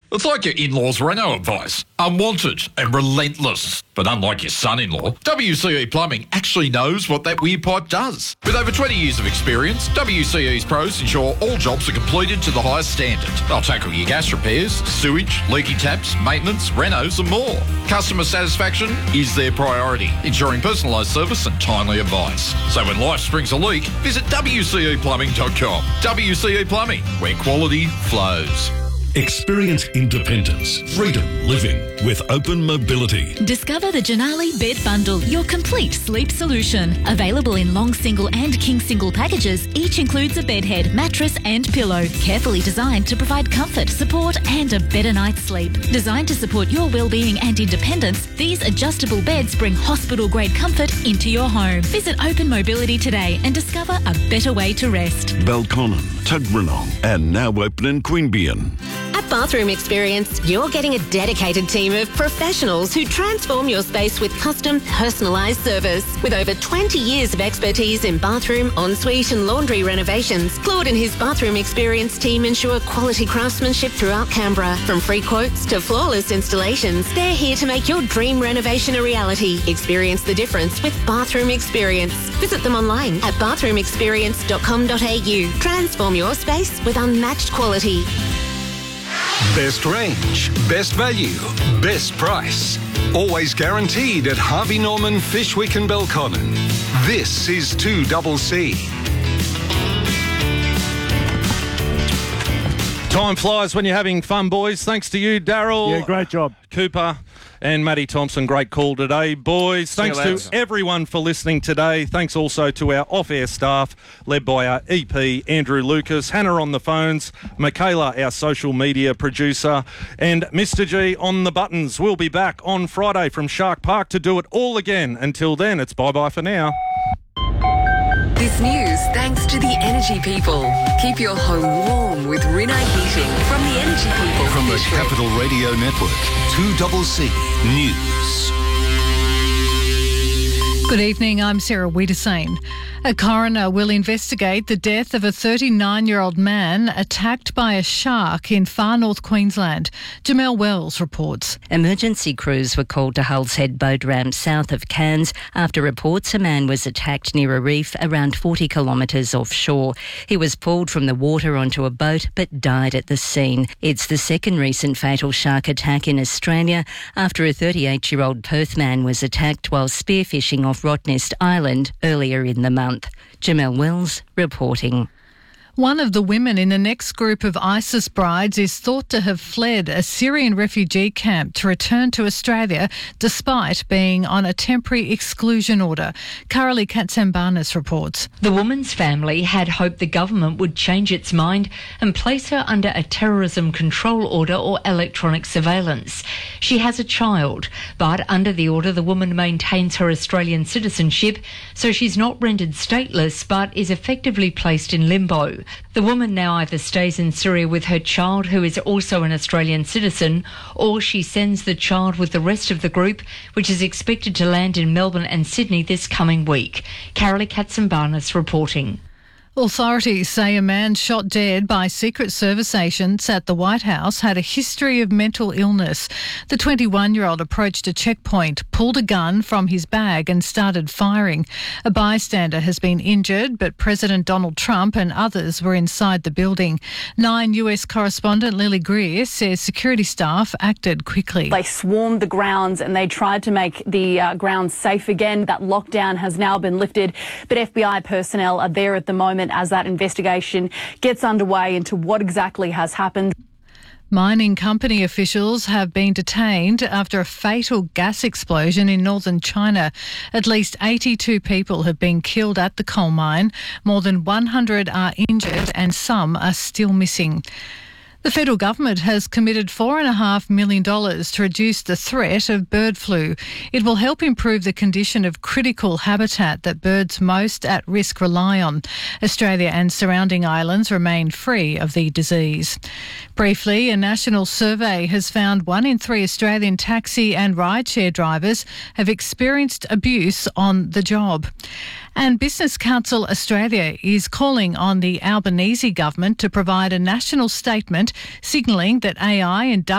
It's like your in-laws' reno advice. Unwanted and relentless. But unlike your son-in-law, WCE Plumbing actually knows what that weird pipe does. With over 20 years of experience, WCE's pros ensure all jobs are completed to the highest standard. They'll tackle your gas repairs, sewage, leaky taps, maintenance, renos and more. Customer satisfaction is their priority, ensuring personalised service and timely advice. So when life springs a leak, visit WCEplumbing.com. WCE Plumbing, where quality flows. Experience independence, freedom living with Open Mobility. Discover the Janali Bed Bundle, your complete sleep solution. Available in long single and king single packages, each includes a bed head, mattress and pillow. Carefully designed to provide comfort, support and a better night's sleep. Designed to support your well-being and independence, these adjustable beds bring hospital-grade comfort into your home. Visit Open Mobility today and discover a better way to rest. Belconnen, Tuggeranong and now open in Queanbeyan. At Bathroom Experience, you're getting a dedicated team of professionals who transform your space with custom, personalised service. With over 20 years of expertise in bathroom, ensuite and laundry renovations, Claude and his Bathroom Experience team ensure quality craftsmanship throughout Canberra. From free quotes to flawless installations, they're here to make your dream renovation a reality. Experience the difference with Bathroom Experience. Visit them online at bathroomexperience.com.au. Transform your space with unmatched quality. Best range, best value, best price. Always guaranteed at Harvey Norman, Fishwick and Belconnen. This is 2CC. Time flies when you're having fun, boys. Thanks to you, Daryl. Yeah, great job. Cooper and Matty Thompson. Great call today, boys. Thanks to everyone for listening today. Thanks also to our off-air staff, led by our EP, Andrew Lucas, Hannah on the phones, Michaela, our social media producer, and Mr. G on the buttons. We'll be back on Friday from Shark Park to do it all again. Until then, it's bye-bye for now. This news thanks to the Energy People. Keep your home warm with Rinnai Heating from the Energy People. From the Capital Radio Network, 2CC News. Good evening, I'm Sarah Wiedersane. A coroner will investigate the death of a 39-year-old man attacked by a shark in far north Queensland. Jamel Wells reports. Emergency crews were called to Hulls Head boat ramp south of Cairns after reports a man was attacked near a reef around 40 kilometres offshore. He was pulled from the water onto a boat but died at the scene. It's the second recent fatal shark attack in Australia after a 38-year-old Perth man was attacked while spearfishing off Rottnest Island earlier in the month. Jamel Wells reporting. One of the women in the next group of ISIS brides is thought to have fled a Syrian refugee camp to return to Australia despite being on a temporary exclusion order. Carolee Katsambanis reports. The woman's family had hoped the government would change its mind and place her under a terrorism control order or electronic surveillance. She has a child, but under the order the woman maintains her Australian citizenship, so she's not rendered stateless but is effectively placed in limbo. The woman now either stays in Syria with her child, who is also an Australian citizen, or she sends the child with the rest of the group, which is expected to land in Melbourne and Sydney this coming week. Carolee Katsambanis reporting. Authorities say a man shot dead by Secret Service agents at the White House had a history of mental illness. The 21-year-old approached a checkpoint, pulled a gun from his bag and started firing. A bystander has been injured, but President Donald Trump and others were inside the building. 9 US correspondent Lily Greer says security staff acted quickly. They swarmed the grounds and they tried to make the grounds safe again. That lockdown has now been lifted, but FBI personnel are there at the moment as that investigation gets underway into what exactly has happened. Mining company officials have been detained after a fatal gas explosion in northern China. At least 82 people have been killed at the coal mine. More than 100 are injured and some are still missing. The federal government has committed $4.5 million to reduce the threat of bird flu. It will help improve the condition of critical habitat that birds most at risk rely on. Australia and surrounding islands remain free of the disease. Briefly, a national survey has found 1 in 3 Australian taxi and rideshare drivers have experienced abuse on the job. And Business Council Australia is calling on the Albanese government to provide a national statement signalling that AI and